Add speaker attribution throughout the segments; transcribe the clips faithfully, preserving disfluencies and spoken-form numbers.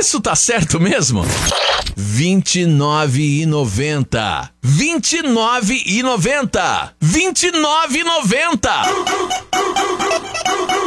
Speaker 1: isso tá certo mesmo? vinte e nove reais e noventa centavos. vinte e nove reais e noventa centavos. vinte e nove reais e noventa centavos.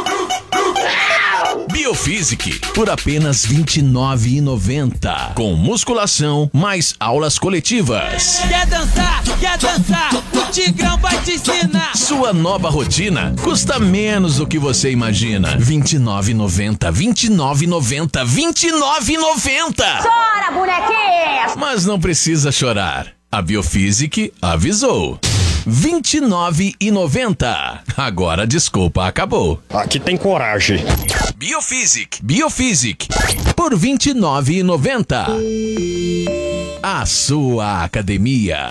Speaker 1: Biofísic, por apenas vinte e nove reais e noventa centavos. Com musculação, mais aulas coletivas.
Speaker 2: Quer dançar? Quer dançar? O Tigrão vai te ensinar.
Speaker 1: Sua nova rotina custa menos do que você imagina. vinte e nove reais e noventa centavos. vinte e nove reais e noventa centavos. vinte e nove reais e noventa centavos.
Speaker 3: Chora, bonequinha!
Speaker 1: Mas não precisa chorar. A Biofísic avisou. vinte e nove reais e noventa centavos. Agora a desculpa acabou.
Speaker 4: Aqui tem coragem.
Speaker 1: Biofísic. Biofísic. Por vinte e nove reais e noventa centavos. A sua academia.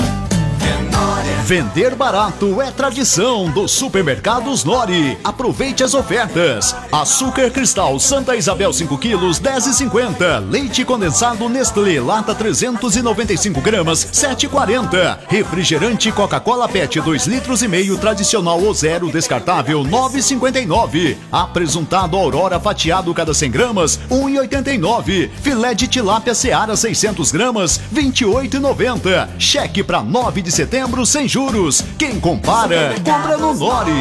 Speaker 5: Vender barato é tradição dos supermercados Nori. Aproveite as ofertas. Açúcar cristal Santa Isabel cinco quilos, dez reais e cinquenta. Leite condensado Nestlé lata trezentos e noventa e cinco gramas, sete reais e quarenta. Refrigerante Coca-Cola Pet dois litros e meio tradicional ou zero descartável, nove reais e cinquenta e nove. Apresuntado Aurora fatiado cada cem gramas, um real e oitenta e nove. Filé de tilápia Seara seiscentos gramas, vinte e oito reais e noventa centavos. Cheque para nove de setembro sem juros. Quem compara, compra no Nori.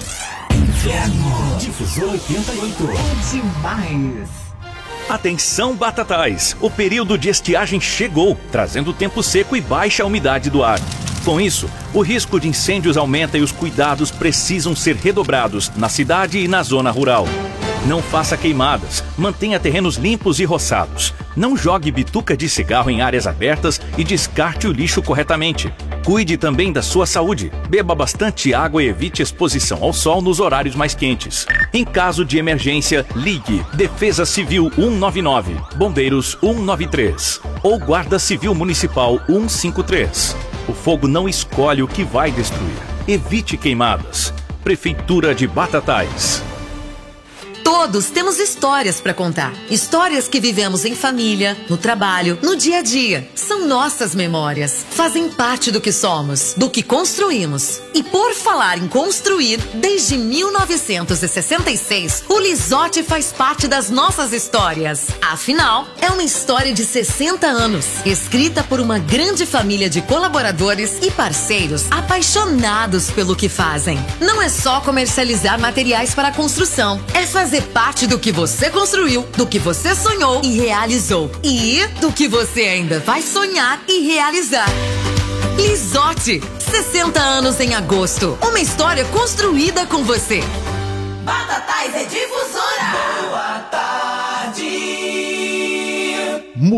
Speaker 6: Inverno. Difusor oitenta e oito.
Speaker 7: É demais.
Speaker 8: Atenção, batatais! O período de estiagem chegou, trazendo tempo seco e baixa umidade do ar. Com isso, o risco de incêndios aumenta e os cuidados precisam ser redobrados na cidade e na zona rural. Não faça queimadas, mantenha terrenos limpos e roçados. Não jogue bituca de cigarro em áreas abertas e descarte o lixo corretamente. Cuide também da sua saúde. Beba bastante água e evite exposição ao sol nos horários mais quentes. Em caso de emergência, ligue Defesa Civil cento e noventa e nove, Bombeiros cento e noventa e três ou Guarda Civil Municipal cento e cinquenta e três. O fogo não escolhe o que vai destruir. Evite queimadas. Prefeitura de Batatais.
Speaker 9: Todos temos histórias para contar. Histórias que vivemos em família, no trabalho, no dia a dia. São nossas memórias. Fazem parte do que somos, do que construímos. E por falar em construir, desde mil novecentos e sessenta e seis, o Lisotti faz parte das nossas histórias. Afinal, é uma história de sessenta anos, escrita por uma grande família de colaboradores e parceiros apaixonados pelo que fazem. Não é só comercializar materiais para a construção, é fazer parte do que você construiu, do que você sonhou e realizou. E do que você ainda vai sonhar e realizar. Lisotti, sessenta anos em agosto. Uma história construída com você.